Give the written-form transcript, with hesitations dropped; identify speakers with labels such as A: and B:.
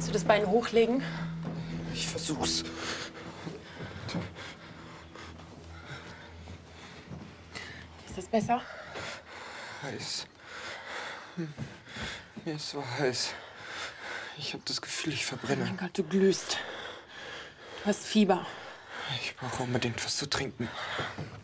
A: Kannst du das Bein hochlegen?
B: Ich versuch's.
A: Ist das besser?
B: Heiß. Mir ist so heiß. Ich habe das Gefühl, ich verbrenne.
A: Oh mein Gott, du glühst. Du hast Fieber.
B: Ich brauche unbedingt was zu trinken.